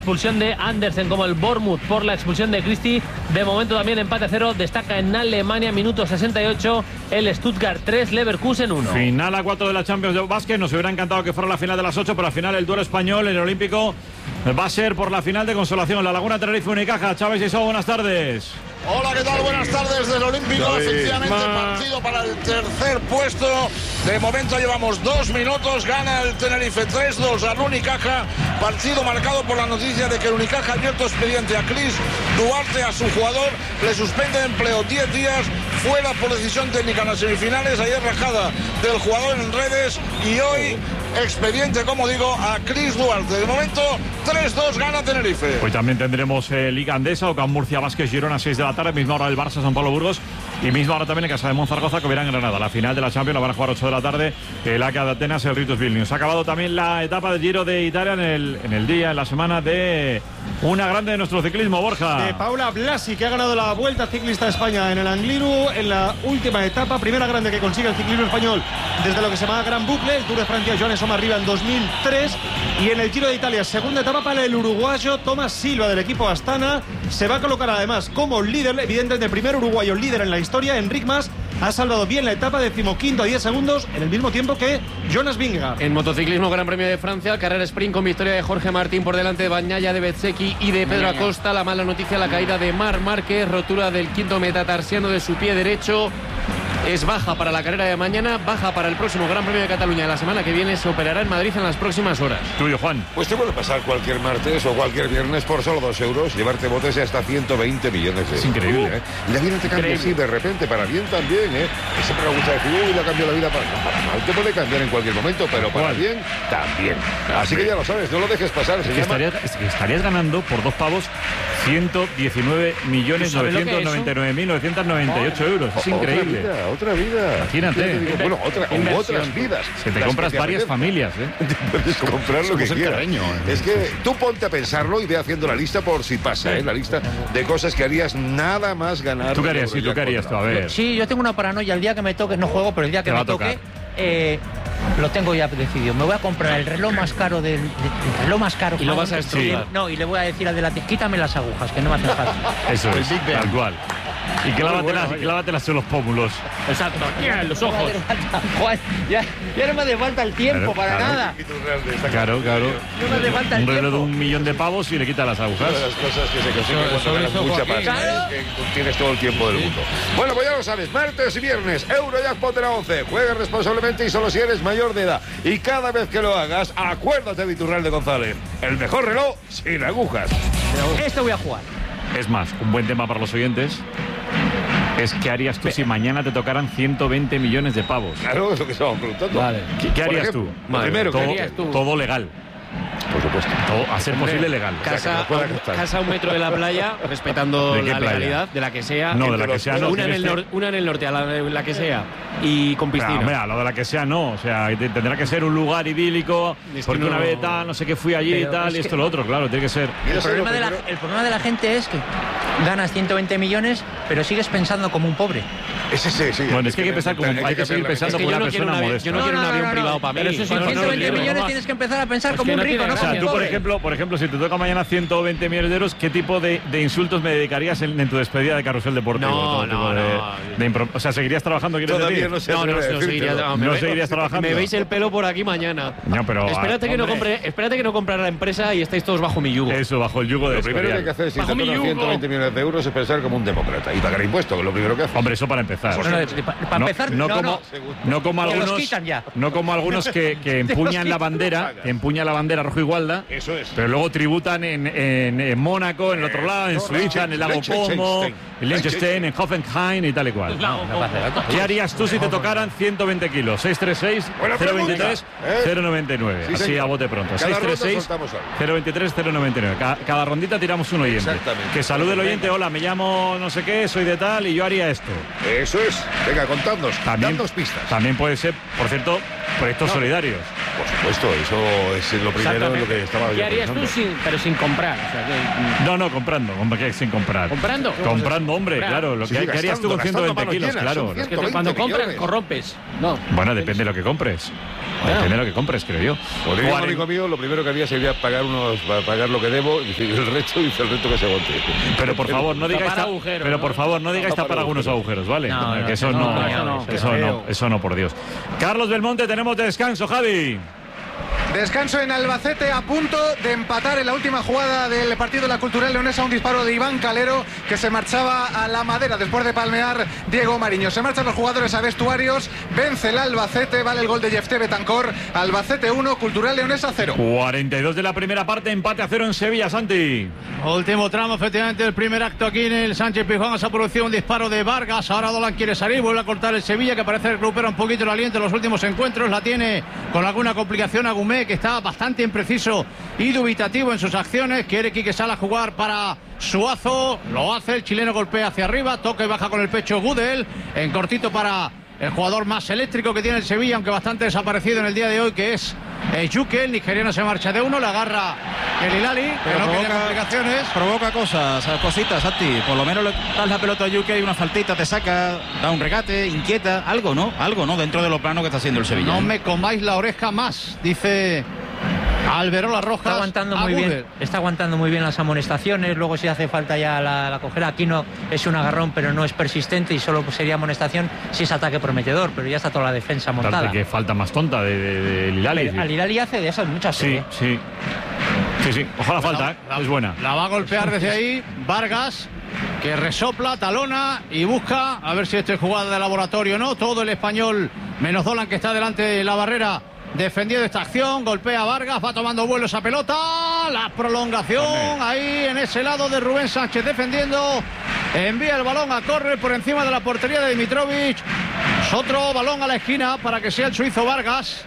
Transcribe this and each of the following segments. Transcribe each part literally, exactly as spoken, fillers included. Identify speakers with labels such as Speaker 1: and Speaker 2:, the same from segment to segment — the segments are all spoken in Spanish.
Speaker 1: Expulsión de Andersen, como el Bournemouth por la expulsión de Christie. De momento también empate a cero. Destaca en Alemania, minuto sesenta y ocho, el Stuttgart tres, Leverkusen uno.
Speaker 2: Final a cuatro de la Champions de básquet. Nos hubiera encantado que fuera la final de las ocho, pero al final el duelo español en el Olímpico va a ser por la final de consolación. La Laguna Tenerife Unicaja. Chávez y Iso, buenas tardes.
Speaker 3: Hola, ¿qué tal? Buenas tardes del Olímpico. David. Efectivamente, Ma... partido para el tercer puesto. De momento llevamos dos minutos. Gana el Tenerife tres dos al Unicaja. Partido marcado por la noticia de que el Unicaja ha abierto expediente a Chris Duarte, a su jugador. Le suspende de empleo diez días. Fuera por decisión técnica en las semifinales. Ayer rajada del jugador en redes. Y hoy expediente, como digo, a Chris Duarte. De momento, tres dos gana Tenerife.
Speaker 2: Hoy también tendremos eh, Liga Andesa, Ocam Murcia, Vázquez, Girona, seis de la tarde. Misma hora el Barça, San Pablo, Burgos. Y misma hora también en casa de Monzaragoza, que verán Granada. La final de la Champions la van a jugar ocho de la tarde. El A C A de Atenas, el Ritus Vilnius. Ha acabado también la etapa del Giro de Italia en el, en el día, en la semana de una grande de nuestro ciclismo, Borja.
Speaker 4: De Paula Blasi, que ha ganado la Vuelta Ciclista de España en el Angliru en la última etapa. Primera grande que consigue el ciclismo español desde lo que se llama Gran Bucle, el Tour de Francia, Joan Soma arriba en dos mil tres. Y en el Giro de Italia, segunda etapa para el uruguayo Tomás Silva del equipo Astana. Se va a colocar además como líder, evidentemente el primer uruguayo líder en la historia. Enric Mas ha salvado bien la etapa, decimoquinto a diez segundos, en el mismo tiempo que Jonas Vingegaard.
Speaker 5: En motociclismo, Gran Premio de Francia, carrera sprint con victoria de Jorge Martín por delante de Bagnaia, de Bezzecchi y de Pedro Acosta. La mala noticia, la caída de Marc Márquez, rotura del quinto metatarsiano de su pie derecho. Es baja para la carrera de mañana, baja para el próximo Gran Premio de Cataluña de la semana que viene. Se operará en Madrid en las próximas horas.
Speaker 2: Tuyo, Juan.
Speaker 6: Pues te puede pasar cualquier martes o cualquier viernes por solo dos euros, llevarte botes de hasta ciento veinte millones de euros.
Speaker 2: Es increíble,
Speaker 6: ¿eh? Y la vida te cambia así de repente, para bien también, ¿eh? Que siempre me gusta decir, uy, le ha cambiado la vida para, para mal. Te puede cambiar en cualquier momento, pero para ¿Cuál? bien también. Así que ya lo sabes, no lo dejes pasar. Se
Speaker 2: que
Speaker 6: llama...
Speaker 2: estarías, es que estarías ganando por dos pavos ciento diecinueve millones novecientos noventa y nueve mil novecientos noventa y ocho euros. Es increíble.
Speaker 6: Otra vida, otra vida.
Speaker 2: Imagínate.
Speaker 6: Digo, bueno, otra, u otras vidas.
Speaker 2: Se te compras varias familias, ¿eh?
Speaker 6: Te puedes comprar lo que quieras. Cariño, ¿eh? Es que tú ponte a pensarlo y ve haciendo la lista por si pasa, ¿eh? La lista de cosas que harías nada más ganar.
Speaker 2: ¿Tú qué harías? Sí, ¿tú qué harías tú? A ver.
Speaker 7: Sí, yo tengo una paranoia. El día que me toque, no juego, pero el día que me toque, eh, lo tengo ya decidido. Me voy a comprar el reloj más caro del, del el reloj más caro.
Speaker 5: Y lo vas a estudiar.
Speaker 7: No, y le voy a decir al delante, quítame las agujas, que no me hacen falta.
Speaker 2: Eso es, tal cual. Y clávatelas, bueno, y clávatelas en los pómulos.
Speaker 1: Exacto, aquí en los ojos.
Speaker 7: Juan, ya, ya no me hace falta el tiempo, claro, para
Speaker 2: claro.
Speaker 7: nada.
Speaker 2: Claro, claro.
Speaker 7: No me hace falta el
Speaker 2: un reloj
Speaker 7: tiempo.
Speaker 2: de un millón de pavos y le quita las agujas.
Speaker 6: Una de las cosas que se consiguen cuando ganas mucha pasta,
Speaker 7: claro.
Speaker 6: ¿eh? Que tienes todo el tiempo del mundo. Bueno, pues ya lo sabes, martes y viernes, Eurojackpot de la once. Juega responsablemente y solo si eres mayor de edad. Y cada vez que lo hagas, acuérdate de Iturralde González. El mejor reloj sin agujas.
Speaker 7: Esto voy a jugar.
Speaker 2: Es más, un buen tema para los oyentes es ¿qué harías tú si mañana te tocaran ciento veinte millones de pavos?
Speaker 6: Claro, es lo que estamos preguntando.
Speaker 2: Vale. ¿Qué, qué harías
Speaker 6: ejemplo,
Speaker 2: tú?
Speaker 6: Vale, primero,
Speaker 2: todo,
Speaker 6: ¿qué harías tú?
Speaker 2: Todo legal.
Speaker 6: Por supuesto.
Speaker 2: Todo, a ser posible legal.
Speaker 5: Casa,
Speaker 6: o sea, que
Speaker 5: casa a un metro de la playa, respetando
Speaker 2: ¿De qué
Speaker 5: la
Speaker 2: playa?
Speaker 5: legalidad, de la que sea.
Speaker 2: No, de la que sea no.
Speaker 5: Una en, el nor, una en el norte, a la, la que sea. Y con piscina.
Speaker 2: Hombre, a lo de la que sea no. O sea, tendrá que ser un lugar idílico.
Speaker 5: Es
Speaker 2: porque
Speaker 5: no...
Speaker 2: una vez tal, no sé qué fui allí
Speaker 7: Pero
Speaker 2: y tal, y esto
Speaker 7: que...
Speaker 2: lo otro, claro, tiene que ser.
Speaker 7: El problema, de la, el problema de la gente es que ganas ciento veinte millones, pero sigues pensando como un pobre.
Speaker 6: Ese sí, sí.
Speaker 2: Bueno, es que hay que pensar como hay que seguir pensando como una persona modesta.
Speaker 5: Yo no quiero un avión privado para mí.
Speaker 7: Pero si son ciento veinte millones tienes que empezar a pensar como un rico, no
Speaker 2: o sea,
Speaker 7: como un
Speaker 2: tú, por
Speaker 7: pobre.
Speaker 2: ejemplo, por ejemplo, si te toca mañana ciento veinte millones de euros, ¿qué tipo de, de insultos me dedicarías en, en tu despedida de Carrusel Deportivo?
Speaker 5: No, no,
Speaker 2: de,
Speaker 5: no.
Speaker 2: De impro... O sea, ¿seguirías trabajando? ¿Quieres
Speaker 6: Todavía
Speaker 2: decir?
Speaker 6: no sé.
Speaker 5: No, no, no, no seguiría, no,
Speaker 2: no
Speaker 5: ve,
Speaker 2: seguirías trabajando.
Speaker 5: Me veis el pelo por aquí mañana.
Speaker 2: No, pero
Speaker 5: espérate que no
Speaker 2: hombre.
Speaker 5: compre, espérate que no comprara la empresa y estáis todos bajo mi yugo.
Speaker 2: Eso, bajo el yugo de
Speaker 6: Lo primero que hay que hacer si te tocan ciento veinte millones de euros es pensar como un demócrata y pagar impuestos, que es lo primero que haces.
Speaker 2: Hombre, eso para empezar.
Speaker 7: No, no, para
Speaker 2: No,
Speaker 7: empezar,
Speaker 2: no,
Speaker 7: no,
Speaker 2: como,
Speaker 7: no.
Speaker 2: no como
Speaker 7: Que los
Speaker 2: algunos,
Speaker 7: quitan ya.
Speaker 2: no como algunos que, que empuñan la bandera, que empuñan la bandera rojo igualda,
Speaker 6: Eso es.
Speaker 2: pero luego tributan en, en, en Mónaco, en el otro lado, en
Speaker 6: no,
Speaker 2: Suiza, en el lago
Speaker 6: Liechtenstein.
Speaker 2: Como, en Liechtenstein, en Hoffenheim y tal y cual.
Speaker 7: No, no pasa nada.
Speaker 2: ¿Qué harías tú si te tocaran ciento veinte kilos? seis tres seis, cero veintitrés, cero noventa y nueve.
Speaker 6: Sí,
Speaker 2: Así
Speaker 6: señor.
Speaker 2: a bote pronto.
Speaker 6: Cada
Speaker 2: seis tres seis,
Speaker 6: ronda soltamos algo.
Speaker 2: cero veintitrés, cero noventa y nueve. Cada, cada rondita tiramos un oyente.
Speaker 6: Exactamente.
Speaker 2: Que salude el oyente. Hola, me llamo no sé qué, soy de tal y yo haría esto.
Speaker 6: Eso es. Venga, contadnos.
Speaker 2: También,
Speaker 6: Dadnos pistas.
Speaker 2: También puede ser, por cierto, proyectos
Speaker 1: No.
Speaker 2: solidarios.
Speaker 6: Por supuesto, eso es lo primero en lo que estaba
Speaker 1: ¿Qué
Speaker 6: yo
Speaker 1: harías tú
Speaker 6: pensando.
Speaker 1: sin, pero sin comprar? O sea, que,
Speaker 2: No, no, comprando. Hombre, ¿qué? Sin comprar.
Speaker 1: ¿comprando?
Speaker 2: Comprando, hombre,
Speaker 1: Comprar.
Speaker 2: claro. Lo
Speaker 6: Sí,
Speaker 2: que,
Speaker 6: sí,
Speaker 2: ¿qué harías tú
Speaker 6: gastando,
Speaker 2: con ciento veinte
Speaker 6: gastando
Speaker 2: kilos?
Speaker 6: manos llenas,
Speaker 2: Claro.
Speaker 6: son
Speaker 1: Es que
Speaker 6: ciento veinte
Speaker 1: cuando compras,
Speaker 6: millones.
Speaker 1: corrompes. No.
Speaker 2: Bueno, depende de lo que compres. El primero que compres, creo yo.
Speaker 6: Por ello, un amigo mío, lo primero que había sería pagar unos, pagar lo que debo y el resto dice el resto que se aguante.
Speaker 2: Pero por favor, no digáis
Speaker 5: Tapar
Speaker 2: ta-
Speaker 5: agujeros,
Speaker 2: pero
Speaker 5: ¿no?
Speaker 2: por favor, no digáis tapar algunos agujeros, ¿vale?
Speaker 7: No, no,
Speaker 2: que eso
Speaker 7: no,
Speaker 2: no,
Speaker 7: no,
Speaker 2: eso
Speaker 7: no,
Speaker 2: no, eso no, eso no, por Dios. Carlos Belmonte, tenemos descanso, Javi.
Speaker 8: Descanso en Albacete, a punto de empatar en la última jugada del partido de la Cultural Leonesa, un disparo de Iván Calero que se marchaba a la madera después de palmear Diego Mariño. Se marchan los jugadores a vestuarios, vence el Albacete, vale el gol de Jefté Betancor. Albacete uno, Cultural Leonesa cero.
Speaker 2: cuarenta y dos de la primera parte, empate a cero en Sevilla, Santi.
Speaker 9: Último tramo, efectivamente, el primer acto aquí en el Sánchez Pizjuán. Se ha producido un disparo de Vargas. Ahora Dolan quiere salir, vuelve a cortar el Sevilla, que parece que recupera un poquito el aliento en los últimos encuentros. La tiene con alguna complicación Agumé, que está bastante impreciso y dubitativo en sus acciones. Quiere Quique Sala jugar para Suazo. Lo hace, el chileno golpea hacia arriba, toca y baja con el pecho Gudel. En cortito para el jugador más eléctrico que tiene el Sevilla, aunque bastante desaparecido en el día de hoy, que es eh, Yuke. El nigeriano se marcha de uno, le agarra el Hilali, que no tiene complicaciones.
Speaker 10: Provoca cosas, cositas, Santi. Por lo menos le das la pelota a Yuke, hay una faltita, te saca, da un regate, inquieta, algo, ¿no? Algo, ¿no? Dentro de lo plano que está haciendo el Sevilla.
Speaker 9: No me comáis la oreja más, dice Alberola Rojas.
Speaker 7: Está aguantando muy bien, está aguantando muy bien las amonestaciones. Luego si hace falta ya la, la coger. Aquí no es un agarrón, pero no es persistente y solo sería amonestación si es ataque prometedor, pero ya está toda la defensa montada.
Speaker 2: Tanto que falta más tonta de, de, de Hilali.
Speaker 7: Al Hilali hace de esas muchas.
Speaker 2: Sí,
Speaker 7: ¿eh?
Speaker 2: sí. Sí, sí. Ojalá falta, ¿eh?
Speaker 9: La,
Speaker 2: es buena.
Speaker 9: La va a golpear desde ahí Vargas, que resopla, talona y busca a ver si esto es jugada de laboratorio o no. Todo el español, menos Dolan, que está delante de la barrera, defendiendo esta acción. Golpea a Vargas, va tomando vuelo esa pelota. La prolongación ahí en ese lado de Rubén Sánchez defendiendo. Envía el balón a córner por encima de la portería de Dimitrovic. Otro balón a la esquina para que sea el suizo Vargas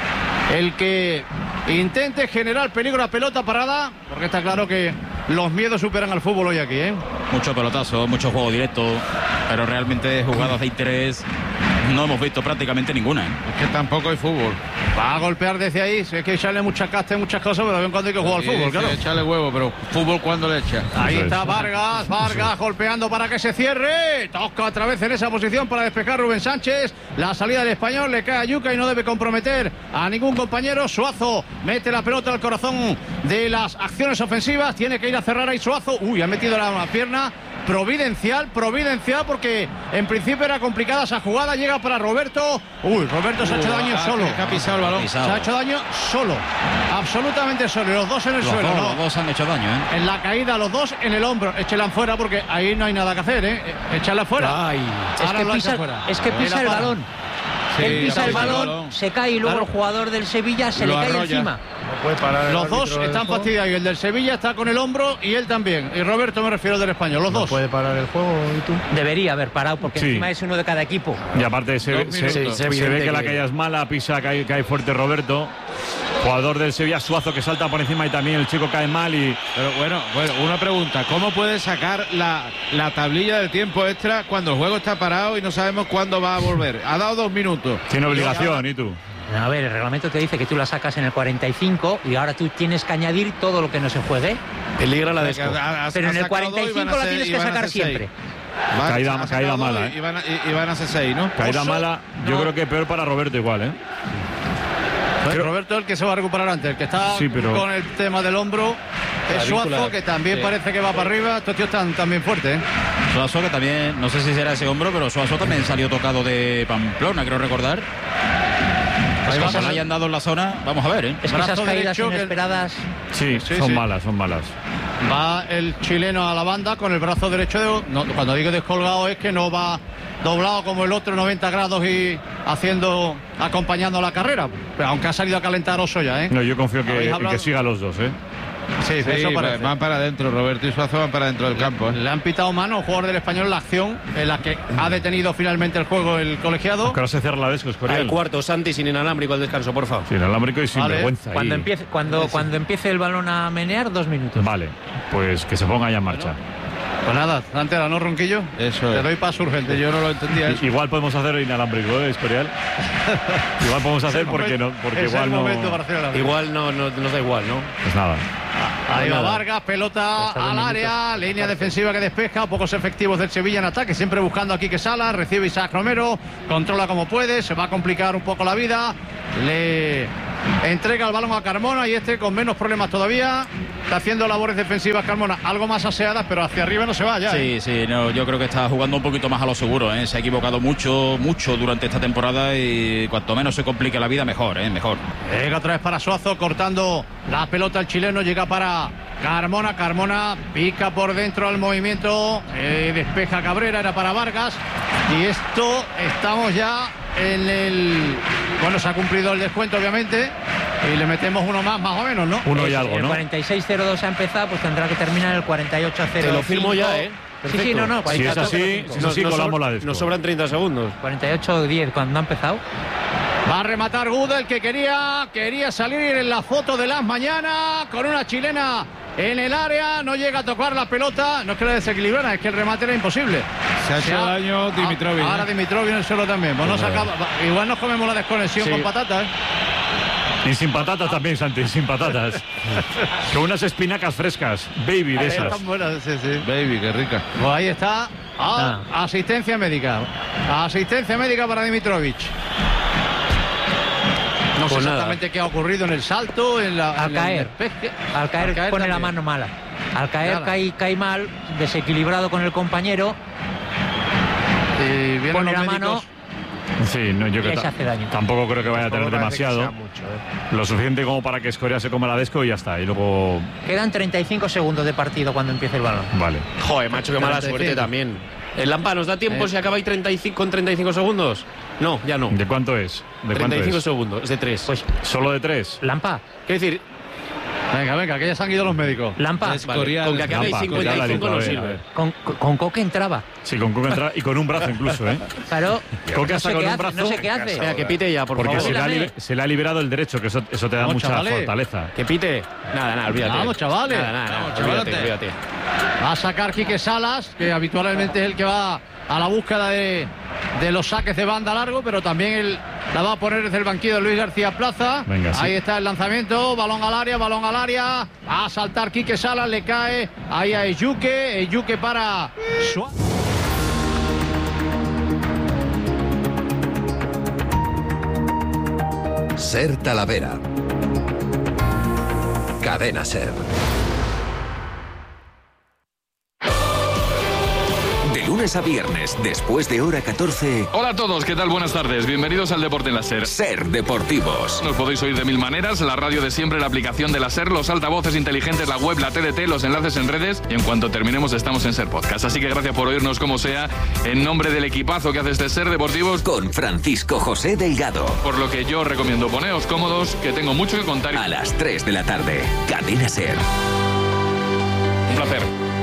Speaker 9: el que intente generar peligro a pelota parada, porque está claro que los miedos superan al fútbol hoy aquí, ¿eh?
Speaker 10: Mucho pelotazo, mucho juego directo, pero realmente jugadas de interés no hemos visto prácticamente ninguna, ¿eh?
Speaker 9: Es que tampoco hay fútbol. Va a golpear desde ahí, si es que echarle mucha casta y muchas cosas, pero de vez en cuando hay que jugar al fútbol, claro.
Speaker 11: Echarle huevo, pero fútbol cuando le echa.
Speaker 9: Ahí está Vargas, Vargas golpeando para que se cierre. Toca otra vez en esa posición para despejar Rubén Sánchez. La salida del español le cae a Yuca y no debe comprometer a ningún compañero. Suazo mete la pelota al corazón de las acciones ofensivas. Tiene que ir a cerrar ahí Suazo. Uy, ha metido la, la pierna. Providencial, providencial, porque en principio era complicada esa jugada. Llega para Roberto. Uy, Roberto se ha hecho daño solo.
Speaker 11: Que ha pisado el balón.
Speaker 9: Se ha hecho daño solo. Absolutamente solo. Y los dos en el
Speaker 10: Los
Speaker 9: suelo.
Speaker 10: dos,
Speaker 9: ¿no?
Speaker 10: los dos han hecho daño, ¿eh?
Speaker 9: En la caída, los dos en el hombro. Échela fuera porque ahí no hay nada que hacer, ¿eh? Échala fuera.
Speaker 11: Ay.
Speaker 7: Es
Speaker 9: Ahora
Speaker 7: que
Speaker 9: lo
Speaker 7: pisa,
Speaker 9: echa fuera.
Speaker 7: es que pisa el
Speaker 9: Era para.
Speaker 7: balón.
Speaker 11: Sí,
Speaker 7: Él pisa
Speaker 11: la
Speaker 7: el
Speaker 11: pisa el
Speaker 7: balón,
Speaker 11: balón.
Speaker 7: se cae y luego
Speaker 9: Claro.
Speaker 7: el jugador del Sevilla se
Speaker 11: Lo
Speaker 7: le cae
Speaker 11: arrolla.
Speaker 7: encima.
Speaker 4: No puede parar el
Speaker 9: Los dos
Speaker 4: árbitro del
Speaker 9: están
Speaker 4: juego.
Speaker 9: fastidiados y el del Sevilla está con el hombro y él también. Y Roberto me refiero del español, los
Speaker 4: No
Speaker 9: dos.
Speaker 4: puede parar el juego, ¿y tú?
Speaker 7: Debería haber parado porque
Speaker 2: Sí.
Speaker 7: encima es uno de cada equipo.
Speaker 2: Y aparte se, ve-
Speaker 11: Dos
Speaker 2: se,
Speaker 11: minutos.
Speaker 2: se
Speaker 11: Es
Speaker 2: ve
Speaker 11: evidente
Speaker 2: que la
Speaker 11: que-
Speaker 2: caída es mala, pisa, cae, cae fuerte Roberto. Jugador del Sevilla, Suazo, que salta por encima y también el chico cae mal y...
Speaker 11: Pero bueno, bueno, una pregunta. ¿Cómo puede sacar la, la tablilla del tiempo extra cuando el juego está parado y no sabemos cuándo va a volver? Ha dado dos minutos.
Speaker 2: Tiene obligación, ¿y tú?
Speaker 7: A ver, el reglamento te dice que tú la sacas en el cuarenta y cinco y ahora tú tienes que añadir todo lo que no se juegue.
Speaker 11: Peligra la desco.
Speaker 7: Pero en el cuarenta y cinco la tienes que sacar siempre.
Speaker 2: Caída- caída mala, ¿eh?
Speaker 11: Y van, a, y- y van a ser seis, ¿no?
Speaker 2: Caída
Speaker 9: Oso,
Speaker 2: mala, yo
Speaker 9: no.
Speaker 2: creo que peor para Roberto igual, ¿eh?
Speaker 9: Pues
Speaker 2: Creo-
Speaker 9: Roberto el que se va a recuperar antes, el que está
Speaker 2: Sí, pero-
Speaker 9: con el tema del hombro es Suazo, que también parece que va para arriba. Estos tíos están también fuertes, ¿eh?
Speaker 10: Suazo, que también, no sé si será ese hombro, pero Suazo también salió tocado de Pamplona, creo recordar.
Speaker 9: Ahí
Speaker 10: Cuando
Speaker 9: vamos
Speaker 10: le
Speaker 9: a-
Speaker 10: hayan dado la zona, vamos a ver, ¿eh?
Speaker 7: Es que
Speaker 9: Brazo
Speaker 7: esas caídas
Speaker 9: derecho que-
Speaker 7: inesperadas.
Speaker 2: Sí,
Speaker 9: Sí,
Speaker 2: son
Speaker 9: sí.
Speaker 2: malas, son malas.
Speaker 9: Va el chileno a la banda con el brazo derecho. De, no, cuando digo descolgado es que no va doblado como el otro noventa grados y haciendo, acompañando la carrera. Pero aunque ha salido a calentar Oso ya, ¿eh?
Speaker 2: No, yo confío que,
Speaker 9: ¿Habéis
Speaker 2: en
Speaker 9: hablado?
Speaker 2: que siga los dos, ¿eh?
Speaker 9: Sí,
Speaker 11: Sí,
Speaker 9: eso parece.
Speaker 11: van para adentro, Roberto y Suazo van para adentro del campo. ¿eh?
Speaker 9: Le han pitado mano al jugador del Español la acción en la que ha detenido finalmente el juego el colegiado.
Speaker 2: Aunque ahora se cierra la desco,
Speaker 5: Al
Speaker 2: Escorial.
Speaker 5: cuarto, Santi, sin inalámbrico al descanso, por favor.
Speaker 2: Sin alámbrico y sin
Speaker 9: Vale.
Speaker 2: vergüenza. ahí.
Speaker 7: Cuando empiece, cuando, cuando empiece el balón a menear, dos minutos.
Speaker 2: Vale, pues que se ponga ya en marcha.
Speaker 9: Pues nada, Antera, ¿no, Ronquillo?
Speaker 11: Eso
Speaker 9: Te
Speaker 11: es.
Speaker 9: doy paso urgente.
Speaker 11: Yo no lo entendía eso.
Speaker 2: I- Igual podemos hacer inalámbrico, ¿eh, Escorial? Igual podemos hacer porque no, porque
Speaker 9: es
Speaker 2: igual
Speaker 9: el
Speaker 2: no.
Speaker 9: momento para hacer el alámbrico.
Speaker 5: Igual no, no nos da igual, ¿no?
Speaker 2: Pues nada.
Speaker 9: Ahí va Vargas, pelota al área, línea defensiva que despeja, pocos efectivos del Sevilla en ataque, siempre buscando a Quique Salas, recibe Isaac Romero, controla como puede, se va a complicar un poco la vida, le entrega el balón a Carmona y este con menos problemas todavía está haciendo labores defensivas Carmona, algo más aseadas, pero hacia arriba no se va ya.
Speaker 10: Sí,
Speaker 9: ¿eh?
Speaker 10: sí, no, yo creo que está jugando un poquito más a lo seguro, ¿eh? Se ha equivocado mucho, mucho durante esta temporada y cuanto menos se complique la vida, mejor, ¿eh? Mejor.
Speaker 9: Llega otra vez para Suazo, cortando la pelota el chileno, llega para Carmona, Carmona pica por dentro al movimiento, eh, despeja Cabrera, era para Vargas, y esto estamos ya en el... Bueno, se ha cumplido el descuento obviamente y le metemos uno más, más o menos, ¿no?
Speaker 2: Uno y algo,
Speaker 7: El
Speaker 2: ¿no?
Speaker 7: cuarenta y seis cero dos ha empezado, pues tendrá que terminar el cuarenta y ocho cero.
Speaker 5: Te lo firmo ya, ¿eh?
Speaker 7: Sí, sí, no, no.
Speaker 2: Si es así, si es así, colamos la desco.
Speaker 5: Nos sobran treinta segundos.
Speaker 7: cuarenta y ocho diez cuando ha empezado.
Speaker 9: Va a rematar Gudel, que quería, quería salir en la foto de las mañanas con una chilena en el área, no llega a tocar la pelota, no es que la desequilibrara, es que el remate era imposible.
Speaker 11: Se ha hecho
Speaker 9: ha-
Speaker 11: daño Dimitrovic.
Speaker 9: Ahora
Speaker 11: ¿eh?
Speaker 9: Dimitrovic en el suelo también. Pues no se acaba- igual nos comemos la desconexión
Speaker 5: Sí.
Speaker 9: con patatas, ¿eh?
Speaker 2: Y sin patatas también, Santi, sin patatas. Con unas espinacas frescas, baby de esas.
Speaker 9: Están buenas, sí, sí.
Speaker 11: Baby, qué rica.
Speaker 9: Pues ahí está. Ah, asistencia médica. Asistencia médica para Dimitrovic. No sé
Speaker 5: Pues nada.
Speaker 9: exactamente qué ha ocurrido en el salto, en la.
Speaker 7: Al
Speaker 9: en el
Speaker 7: caer.
Speaker 9: despeje.
Speaker 7: Al caer, pone la
Speaker 9: también.
Speaker 7: mano mala. Al caer
Speaker 9: Nada.
Speaker 7: cae, cae mal, desequilibrado con el compañero.
Speaker 9: Y vienen
Speaker 7: Pone
Speaker 9: los
Speaker 7: la mano.
Speaker 9: médicos.
Speaker 2: Sí, no, yo
Speaker 7: Y
Speaker 2: que
Speaker 7: ahí se
Speaker 2: ta-
Speaker 7: hace daño.
Speaker 2: tampoco creo que vaya a tener
Speaker 4: Tampoco parece que
Speaker 2: demasiado.
Speaker 4: sea mucho, ¿eh?
Speaker 2: Lo suficiente como para que Escoria se coma la desco y ya está. Y luego,
Speaker 7: Quedan treinta y cinco segundos de partido cuando empiece el balón.
Speaker 2: vale.
Speaker 5: Joder, macho, qué mala
Speaker 9: treinta y cinco.
Speaker 5: suerte también. ¿El Lampa nos da tiempo
Speaker 9: Eh.
Speaker 5: si acaba ahí treinta y cinco, con treinta y cinco segundos? No, ya no.
Speaker 2: ¿De cuánto es? ¿De cuánto
Speaker 5: treinta y cinco
Speaker 2: es?
Speaker 5: segundos, es de tres.
Speaker 7: Pues,
Speaker 2: ¿Solo de tres?
Speaker 7: Lampa,
Speaker 5: Quiero decir,
Speaker 9: Venga, venga, que ya se han ido los médicos.
Speaker 7: Lampa.
Speaker 11: Es
Speaker 5: vale,
Speaker 11: Escorial.
Speaker 5: con que acabe
Speaker 2: Lampa,
Speaker 5: cincuenta
Speaker 2: Escorial,
Speaker 5: y cinco
Speaker 2: a
Speaker 5: no
Speaker 2: ver, a
Speaker 5: sirve.
Speaker 2: ver.
Speaker 7: Con, con Coque entraba.
Speaker 2: Sí, con Coque entra y con un brazo incluso, ¿eh?
Speaker 7: Claro.
Speaker 2: Coque
Speaker 7: no
Speaker 2: hasta
Speaker 7: sé
Speaker 2: con
Speaker 7: qué
Speaker 2: un
Speaker 7: hace,
Speaker 2: brazo.
Speaker 7: no sé qué hace.
Speaker 5: Espera, que pite ya, por
Speaker 2: Porque
Speaker 5: favor.
Speaker 2: se le, ha
Speaker 7: Dale.
Speaker 2: libe- se le ha liberado el derecho, que eso, eso te da
Speaker 9: Vamos,
Speaker 2: mucha
Speaker 9: chavales.
Speaker 2: fortaleza.
Speaker 5: Que pite. Nada, nada, olvídate.
Speaker 9: Vamos, chavales.
Speaker 5: Nada, nada, nada,
Speaker 11: Vamos,
Speaker 5: olvídate,
Speaker 11: chavalote.
Speaker 5: olvídate.
Speaker 9: Va a sacar Quique Salas, que habitualmente es el que va a la búsqueda de, de los saques de banda largo, pero también él la va a poner desde el banquillo de Luis García Plaza.
Speaker 2: Venga, sí.
Speaker 9: Ahí está el lanzamiento, balón al área, balón al área. Va a saltar Quique Salas, le cae ahí a Eyuque. Eyuque para Suárez.
Speaker 12: Ser Talavera. Cadena Ser. De lunes a viernes, después de hora catorce,
Speaker 13: Hola a todos, ¿qué tal? Buenas tardes. Bienvenidos al Deporte en la SER.
Speaker 12: Ser Deportivos.
Speaker 13: Nos podéis oír de mil maneras, la radio de siempre, la aplicación de la SER, los altavoces inteligentes, la web, la T D T, los enlaces en redes y en cuanto terminemos estamos en SER Podcast. Así que gracias por oírnos como sea, en nombre del equipazo que hace este SER Deportivos.
Speaker 12: Con Francisco José Delgado.
Speaker 13: Por lo que yo os recomiendo poneos cómodos, que tengo mucho que contar.
Speaker 12: A las tres de la tarde, Cadena Ser.
Speaker 13: Un placer.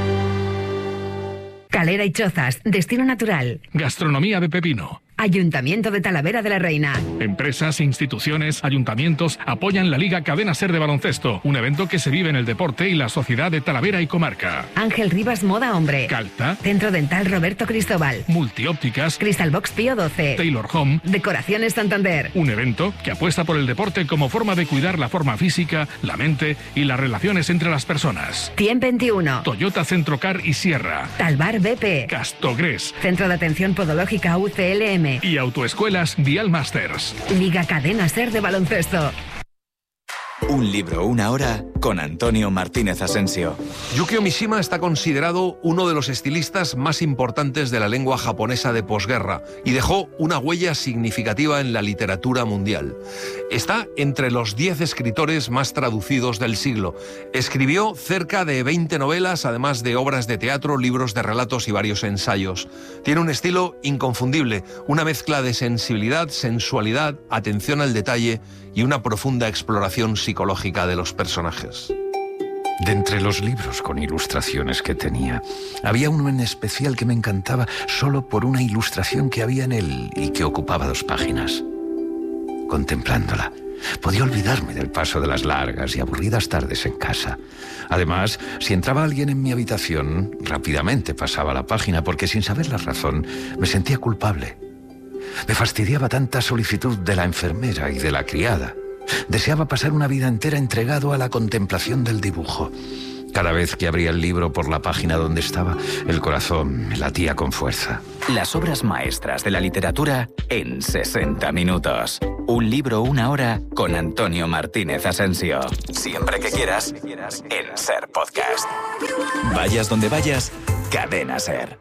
Speaker 14: Calera y Chozas, destino natural.
Speaker 15: Gastronomía de pepino.
Speaker 14: Ayuntamiento de Talavera de la Reina.
Speaker 15: Empresas, instituciones, ayuntamientos apoyan la Liga Cadena Ser de Baloncesto, un evento que se vive en el deporte y la sociedad de Talavera y comarca.
Speaker 14: Ángel Rivas Moda Hombre.
Speaker 15: Calta.
Speaker 14: Centro Dental Roberto Cristóbal.
Speaker 15: Multiópticas.
Speaker 14: Crystal Box Pío doce.
Speaker 15: Taylor Home.
Speaker 14: Decoraciones Santander.
Speaker 15: Un evento que apuesta por el deporte como forma de cuidar la forma física, la mente y las relaciones entre las personas.
Speaker 14: cien veintiuno.
Speaker 15: Toyota Centrocar y Sierra.
Speaker 14: Talbar B P.
Speaker 15: Castogres.
Speaker 14: Centro de Atención Podológica U C L M.
Speaker 15: Y Autoescuelas Vial Masters.
Speaker 14: Liga Cadena Ser de Baloncesto.
Speaker 16: Un libro, una hora, con Antonio Martínez Asensio.
Speaker 17: Yukio Mishima está considerado uno de los estilistas más importantes de la lengua japonesa de posguerra y dejó una huella significativa en la literatura mundial. Está entre los diez escritores más traducidos del siglo. Escribió cerca de veinte novelas, además de obras de teatro, libros de relatos y varios ensayos. Tiene un estilo inconfundible, una mezcla de sensibilidad, sensualidad, atención al detalle y una profunda exploración psicológica de los personajes.
Speaker 18: De entre los libros con ilustraciones que tenía, había uno en especial que me encantaba solo por una ilustración que había en él y que ocupaba dos páginas. Contemplándola, podía olvidarme del paso de las largas y aburridas tardes en casa. Además, si entraba alguien en mi habitación, rápidamente pasaba la página porque sin saber la razón me sentía culpable. Me fastidiaba tanta solicitud de la enfermera y de la criada. Deseaba pasar una vida entera entregado a la contemplación del dibujo. Cada vez que abría el libro por la página donde estaba, el corazón me latía con fuerza.
Speaker 16: Las obras maestras de la literatura en sesenta minutos. Un libro, una hora, con Antonio Martínez Asensio. Siempre que quieras, en SER Podcast. Vayas donde vayas, Cadena SER.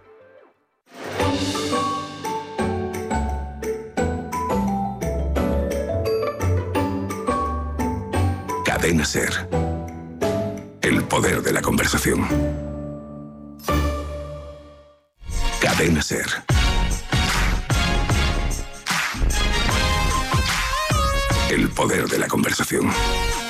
Speaker 12: Cadena SER. El poder de la conversación. Cadena SER. El poder de la conversación.